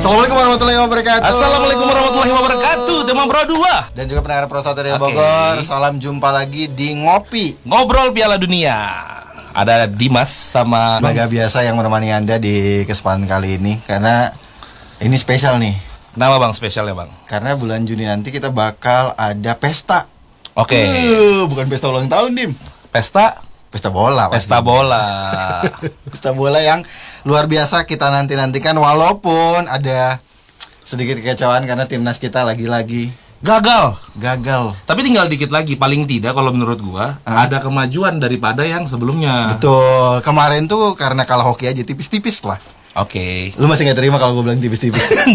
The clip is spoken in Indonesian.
Assalamualaikum warahmatullahi wabarakatuh. Assalamualaikum warahmatullahi wabarakatuh. Teman Pro 2 dan juga pendengar Pro 1 dari Bogor. Salam jumpa lagi di Ngopi Ngobrol Piala Dunia. Ada Dimas sama Baga biasa yang menemani Anda di kesempatan kali ini. Karena ini spesial nih. Kenapa bang spesialnya bang? Karena bulan Juni nanti kita bakal ada pesta. Oke. Bukan pesta ulang tahun, Dim. Pesta bola. Pesta bola. Pesta bola yang luar biasa kita nantikan, walaupun ada sedikit kekecewaan karena timnas kita lagi-lagi gagal. Gagal. Tapi tinggal dikit lagi, paling tidak kalau menurut gua ada kemajuan daripada yang sebelumnya. Betul. Kemarin tuh karena kalah hoki aja tipis-tipis lah. Oke. Lu masih nggak terima kalau gue bilang tipis-tipis?